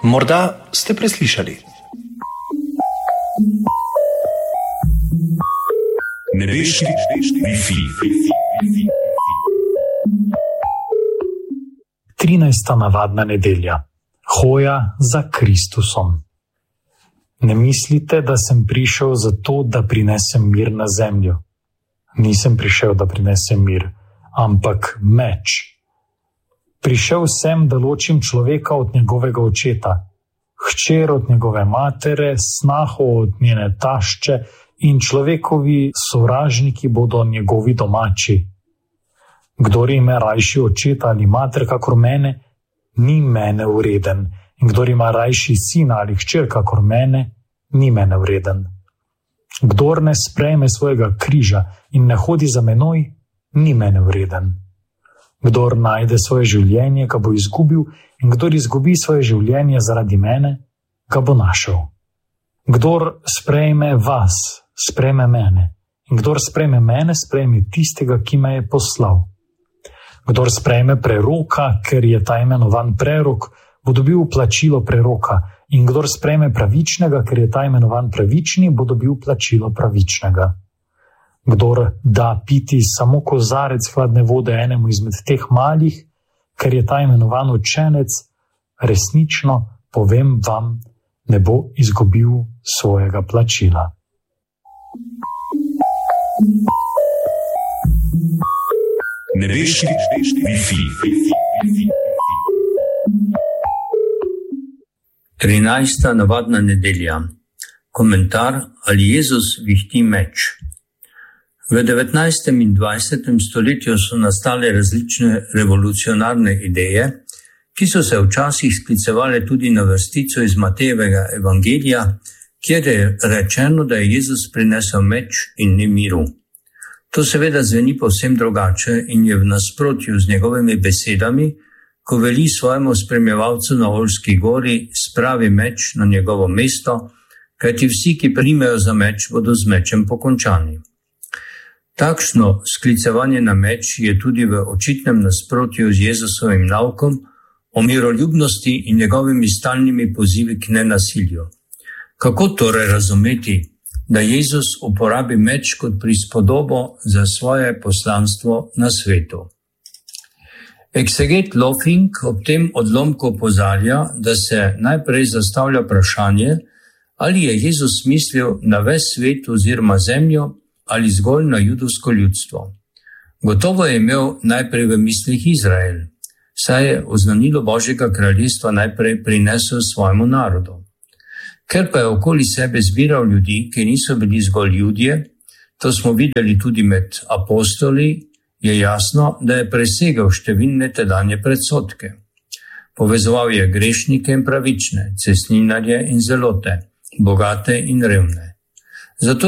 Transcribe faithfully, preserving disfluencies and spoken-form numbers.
Morda ste preslišali. Nebeški Wi-Fi. trinajsta navadna nedelja. Hoja za Kristusom. Ne mislite, da sem prišel zato, da prinesem mir na zemljo. Nisem prišel, da prinesem mir, ampak meč. Prišel sem, da ločim človeka od njegovega očeta, hčer od njegove matere, snaho od njene tašče in človekovi sovražniki bodo njegovi domači. Kdor ima rajši očeta ali mater kakor mene, ni mene vreden, in kdor ima rajši sina ali hčer kakor mene, ni mene vreden. Kdor ne sprejme svojega križa in ne hodi za menoj, ni mene vreden. Kdor najde svoje življenje, ga bo izgubil, in kdor izgubi svoje življenje zaradi mene, ga bo našel. Kdor sprejme vas, sprejme mene, in kdor sprejme mene, sprejme tistega, ki me je poslal. Kdor sprejme preroka, ker je ta imenovan prerok, bo dobil plačilo preroka, in kdor sprejme pravičnega, ker je ta imenovan pravični, bo dobil plačilo pravičnega. Kdor da piti samo kozarec hladne vode enemu izmed teh malih, ker je ta imenovan učenec, resnično, povem vam, ne bo izgubil svojega plačila. Nebeški Wi-Fi. trinajsta navadna nedelja. Komentar, ali Jezus vihti meč. V devetnajstem in dvajsetem stoletju so nastale različne revolucionarne ideje, ki so se včasih sklicevale tudi na vrstico iz Matejevega evangelija, kjer je rečeno, da je Jezus prinesel meč in ni miru. To seveda zveni povsem drugače in je v nasprotju z njegovimi besedami, ko veli svojemu spremljevalcu na Oljski gori, spravi meč na njegovo mesto, kajti vsi, ki primejo za meč, bodo z mečem pokončani. Takšno sklicevanje na meč je tudi v očitnem nasprotju z Jezusovim naukom o miroljubnosti in njegovimi stalnimi pozivi k nenasilju. Kako torej razumeti, da Jezus uporabi meč kot prispodobo za svoje poslanstvo na svetu? Ekseget Lofing ob tem odlomku opozarja, da se najprej zastavlja vprašanje, ali je Jezus mislil na ves svet oziroma zemljo ali zgolj na judovsko ljudstvo. Gotovo je imel najprej v mislih Izrael, saj je oznanilo Božjega kraljestva najprej prinesel svojemu narodu. Ker pa je okoli sebe zbiral ljudi, ki niso bili zgolj Judje, to smo videli tudi med apostoli, je jasno, da je presegel številne tedanje predsodke. Povezoval je grešnike in pravične, cestninarje in zelote, bogate in revne. Zato